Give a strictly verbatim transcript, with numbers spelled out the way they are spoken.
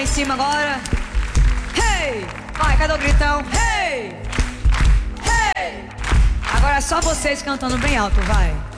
cima agora. Hey! Vai, cadê o gritão? Hey! Hey! Agora é só vocês cantando bem alto, vai.